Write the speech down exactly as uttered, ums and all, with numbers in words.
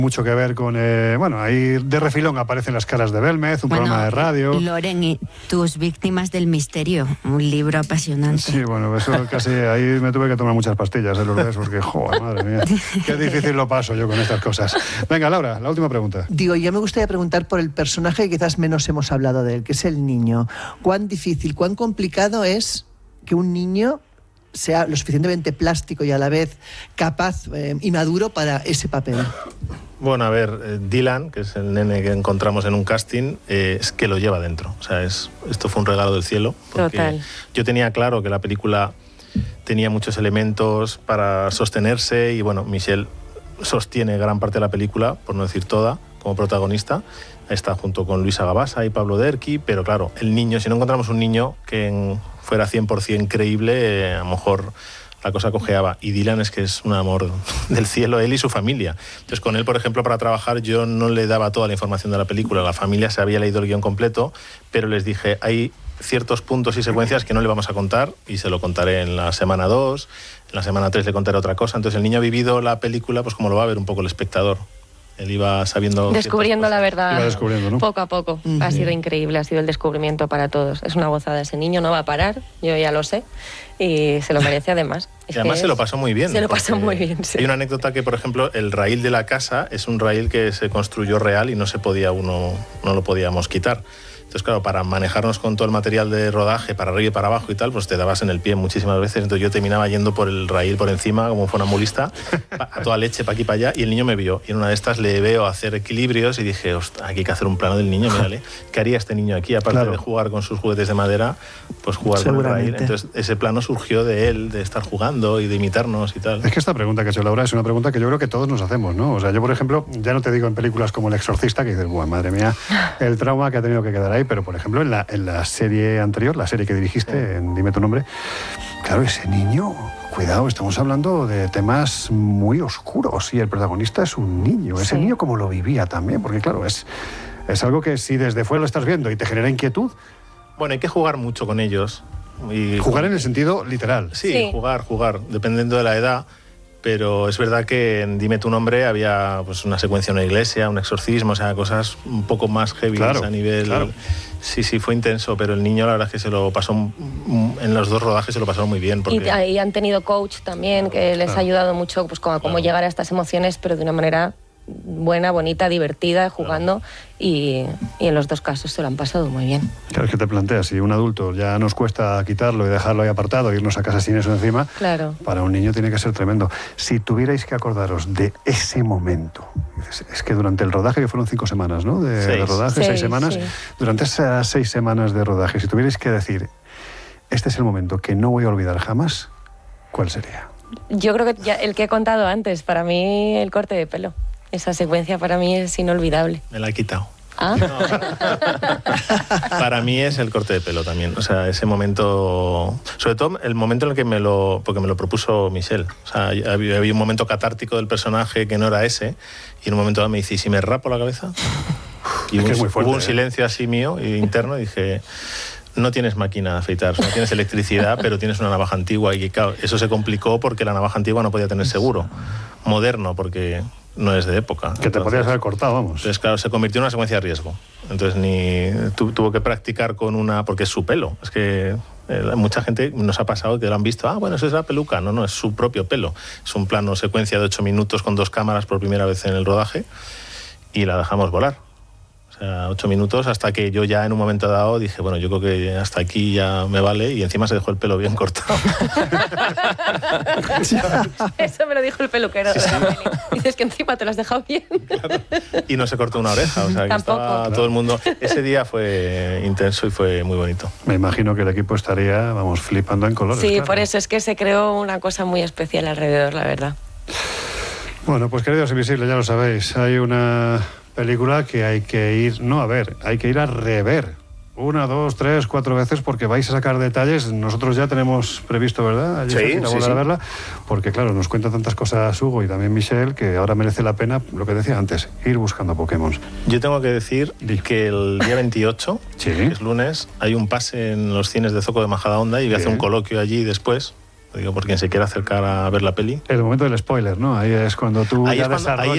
mucho que ver con, eh, bueno, ahí de refilón aparecen Las caras de Belmez, un bueno, programa de radio. Loren y tus víctimas del misterio, un libro apasionante. Sí, bueno, eso casi, ahí me tuve que tomar muchas pastillas, ¿eh, Lourdes? Porque, joder, madre mía, qué difícil lo paso yo con estas cosas. Venga, Laura, la última pregunta. Digo, yo me gustaría preguntar por el personaje que quizás menos hemos hablado de él, que es el niño. ¿Cuán difícil, cuán complicado es que un niño sea lo suficientemente plástico y a la vez capaz eh, y maduro para ese papel? Bueno, a ver, eh, Dylan, que es el nene que encontramos en un casting, eh, es que lo lleva dentro. O sea, es, esto fue un regalo del cielo. Total. Yo tenía claro que la película tenía muchos elementos para sostenerse y, bueno, Michelle sostiene gran parte de la película, por no decir toda, como protagonista. Está junto con Luisa Gabasa y Pablo Derqui, pero claro, el niño, si no encontramos un niño que en, fuera cien por ciento creíble, eh, a lo mejor la cosa cojeaba. Y Dylan es que es un amor del cielo, él y su familia. Entonces con él, por ejemplo, para trabajar yo no le daba toda la información de la película. La familia se había leído el guión completo, pero les dije, hay ciertos puntos y secuencias que no le vamos a contar y se lo contaré en la semana dos, en la semana tres le contaré otra cosa. Entonces el niño ha vivido la película pues como lo va a ver un poco el espectador. Él iba sabiendo... Descubriendo la verdad, iba descubriendo, ¿no? poco a poco. Uh-huh. Ha sido increíble, ha sido el descubrimiento para todos. Es una gozada, ese niño no va a parar, yo ya lo sé, y se lo merece además. Es y además que se lo pasó muy bien. Se lo pasó muy bien, sí. Hay una anécdota que, por ejemplo, el raíl de la casa es un raíl que se construyó real y no se podía uno, no lo podíamos quitar. Entonces, claro, para manejarnos con todo el material de rodaje, para arriba y para abajo y tal, pues te dabas en el pie muchísimas veces. Entonces yo terminaba yendo por el raíl por encima, como funambulista, a toda leche, para aquí para allá, y el niño me vio. Y en una de estas le veo hacer equilibrios y dije, ostras, aquí hay que hacer un plano del niño, mírale. ¿Qué haría este niño aquí? Aparte claro. de jugar con sus juguetes de madera, pues jugar con el raíl. Entonces ese plano surgió de él, de estar jugando y de imitarnos y tal. Es que esta pregunta que ha hecho Laura es una pregunta que yo creo que todos nos hacemos, ¿no? O sea, yo, por ejemplo, ya no te digo en películas como El Exorcista, que dices, bueno, madre mía, el trauma que ha tenido que quedar ahí, pero, por ejemplo, en la en la serie anterior, la serie que dirigiste, sí. en Dime tu nombre, claro, ese niño, cuidado, estamos hablando de temas muy oscuros y el protagonista es un niño. Sí. Ese niño cómo lo vivía también, porque claro, es, es algo que si desde fuera lo estás viendo y te genera inquietud. Bueno, hay que jugar mucho con ellos. Y jugar en el sentido literal. Sí, sí, jugar, jugar, dependiendo de la edad. Pero es verdad que en Dime tu nombre había pues, una secuencia en una iglesia, un exorcismo, o sea, cosas un poco más heavy claro, a nivel... Claro. Sí, sí, fue intenso, pero el niño la verdad es que se lo pasó, en los dos rodajes se lo pasaron muy bien. Porque... Y ahí han tenido coach también, que les claro. ha ayudado mucho pues, como a cómo claro. llegar a estas emociones, pero de una manera buena, bonita, divertida, jugando, claro. y, y en los dos casos se lo han pasado muy bien. Claro, es que te planteas, si un adulto ya nos cuesta quitarlo y dejarlo ahí apartado, irnos a casa sin eso encima, claro. para un niño tiene que ser tremendo. Si tuvierais que acordaros de ese momento, es que durante el rodaje, que fueron cinco semanas, ¿no? De, de rodaje, seis, seis semanas, sí. durante esas seis semanas de rodaje, si tuvierais que decir, este es el momento que no voy a olvidar jamás, ¿cuál sería? Yo creo que ya el que he contado antes, para mí el corte de pelo. Esa secuencia para mí es inolvidable. Me la he quitado. ¿Ah? No, para mí es el corte de pelo también. O sea, ese momento... Sobre todo el momento en el que me lo... Porque me lo propuso Michelle. O sea, había, había un momento catártico del personaje que no era ese. Y en un momento me dice, ¿y si me rapo la cabeza? Y es un, que es muy fuerte, hubo un ¿eh? silencio así mío, interno, y dije... No tienes máquina de afeitar, no tienes electricidad, pero tienes una navaja antigua. Y claro, eso se complicó porque la navaja antigua no podía tener seguro. Moderno, porque... no es de época. Que entonces, te podrías haber cortado, vamos. Entonces, claro, se convirtió en una secuencia de riesgo. Entonces, ni tu, tuvo que practicar con una... Porque es su pelo. Es que eh, mucha gente nos ha pasado que lo han visto. Ah, bueno, eso es la peluca. No, no, es su propio pelo. Es un plano secuencia de ocho minutos con dos cámaras por primera vez en el rodaje y la dejamos volar. O sea, ocho minutos hasta que yo ya en un momento dado dije, bueno, yo creo que hasta aquí ya me vale, y encima se dejó el pelo bien cortado. Eso me lo dijo el peluquero. Sí, sí. Dices que encima te lo has dejado bien. Claro. Y no se cortó una oreja, o sea, que tampoco. Estaba claro. todo el mundo... Ese día fue intenso y fue muy bonito. Me imagino que el equipo estaría, vamos, flipando en colores. Sí, claro. por eso es que se creó una cosa muy especial alrededor, la verdad. Bueno, pues queridos invisibles, ya lo sabéis, hay una... película que hay que ir, no a ver, hay que ir a rever una, dos, tres, cuatro veces porque vais a sacar detalles. Nosotros ya tenemos previsto, ¿verdad? Sí, ir a sí, volver sí. a verla, porque claro, nos cuentan tantas cosas Hugo y también Michelle que ahora merece la pena, lo que decía antes, ir buscando Pokémon. Yo tengo que decir que el día veintiocho, sí. que es lunes, hay un pase en los cines de Zoco de Majadahonda y voy a hacer un coloquio allí después. Digo, por quien se quiera acercar a ver la peli. El momento del spoiler, ¿no? Ahí es cuando tú ahí ya es cuando, desarrollas... ahí